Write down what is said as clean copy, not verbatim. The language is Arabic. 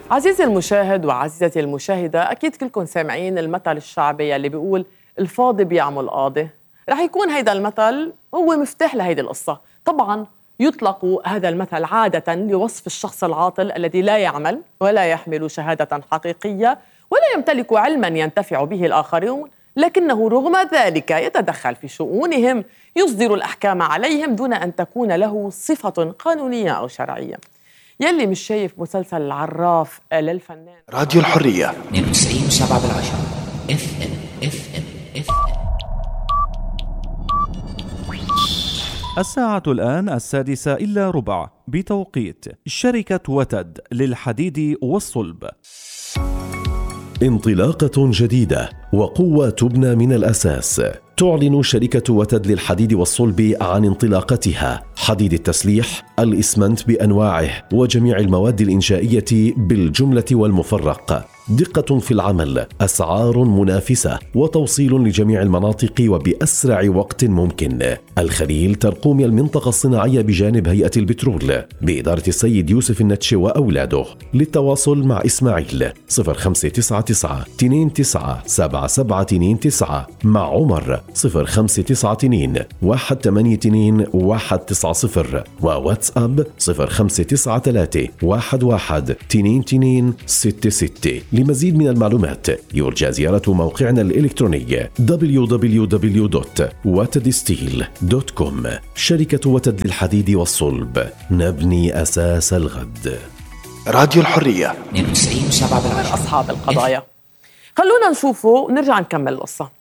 عزيزي المشاهد وعزيزتي المشاهدة، أكيد كلكم سامعين المثل الشعبي اللي بيقول الفاضي بيعمل قاضي. رح يكون هيدا المثل هو مفتاح لهيدي القصة. طبعا يطلق هذا المثل عادة لوصف الشخص العاطل الذي لا يعمل ولا يحمل شهادة حقيقية ولا يمتلك علما ينتفع به الآخرون، لكنه رغم ذلك يتدخل في شؤونهم، يصدر الأحكام عليهم دون أن تكون له صفة قانونية أو شرعية. يلي مش شايف مسلسل العراف للفنان راديو الحرية 92.7 FM. الساعة الآن 6:06 بتوقيت شركة وتد للحديد والصلب. انطلاقة جديدة وقوة تبنى من الأساس. تعلن شركة وتد للحديد والصلب عن انطلاقتها حديد التسليح، الإسمنت بأنواعه وجميع المواد الإنشائية بالجملة والمفرق. دقة في العمل، أسعار منافسة، وتوصيل لجميع المناطق وبأسرع وقت ممكن. الخليل ترقوم المنطقة الصناعية بجانب هيئة البترول بإدارة السيد يوسف النتش وأولاده. للتواصل مع إسماعيل 0599 29 7729، مع عمر 0592 182 190، وواتساب 0593 11 22 66. لمزيد من المعلومات يرجى زيارة موقعنا الإلكتروني www.watedsteel.com. شركة وتد للحديد والصلب، نبني أساس الغد. راديو الحرية 92.7 من أصحاب القضايا. خلونا نشوفه ونرجع نكمل القصة.